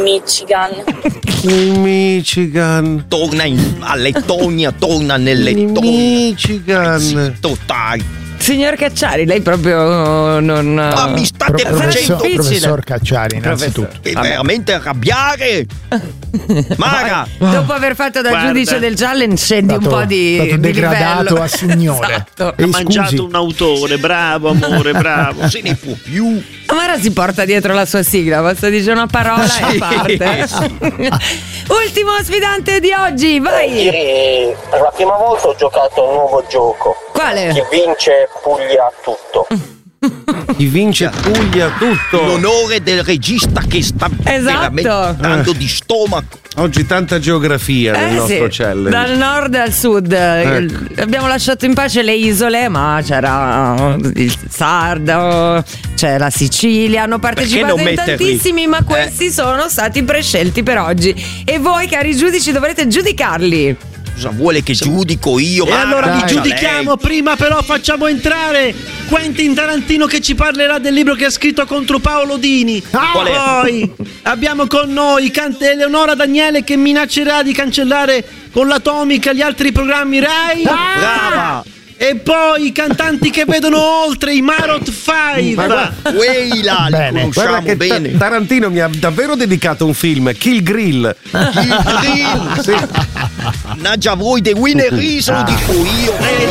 Michigan. Il Michigan. Torna a Lettonia, torna nel Lettonia. Michigan. Totale. Signor Cacciari, lei proprio non. Ma mi state facendo professor Cacciari, innanzitutto. È veramente arrabbiare. Mara, dopo aver fatto da giudice del challenge scendi un po' di stato degradato livello. a signore. Esatto. Ha mangiato un autore, bravo amore, bravo. se ne può più. Mara si porta dietro la sua sigla, basta dire una parola e parte. Ultimo sfidante di oggi, vai! Ieri per la prima volta ho giocato a un nuovo gioco. Quale? Chi vince puglia tutto. Chi vince puglia tutto. L'onore del regista che sta veramente dando di stomaco. Oggi tanta geografia nel nostro challenge. Dal nord al sud. Abbiamo lasciato in pace le isole, ma c'era il Sardo, c'è la Sicilia. Hanno partecipato in tantissimi, ma questi sono stati prescelti per oggi. E voi, cari giudici, dovrete giudicarli. Cosa vuole che giudico io? E allora li giudichiamo. Lei. Prima però facciamo entrare Quentin Tarantino, che ci parlerà del libro che ha scritto contro Paolo Dini. Poi abbiamo con noi Eleonora Daniele, che minaccerà di cancellare con l'Atomica gli altri programmi Rai. Brava. E poi i cantanti che vedono oltre, i Marot 5. Weila, li conosciamo che bene. Tarantino mi ha davvero dedicato un film, Kill Grill. Sì. Naggia voi dei winner lo dico io.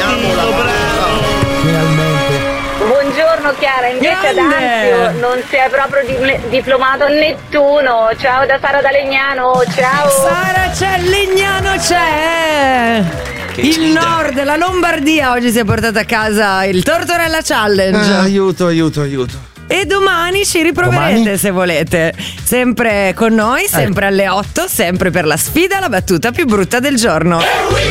Finalmente. Buongiorno Chiara, invece ad Anzio non sei proprio diplomato a Nettuno. Ciao da Sara da Legnano, ciao. Sara c'è, Legnano c'è. Il nord, la Lombardia oggi si è portata a casa il Tortorella Challenge. Aiuto. E domani ci riproverete se volete. Sempre con noi, sempre alle 8, sempre per la sfida, la battuta più brutta del giorno.